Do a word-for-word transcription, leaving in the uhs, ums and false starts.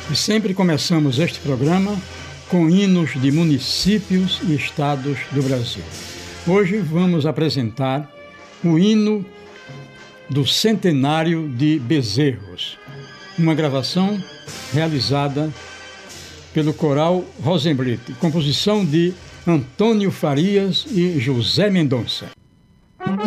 E sempre começamos este programa com hinos de municípios e estados do Brasil. Hoje vamos apresentar o hino do Centenário de Bezerros, uma gravação realizada pelo Coral Rosenblit, composição de Antônio Farias e José Mendonça.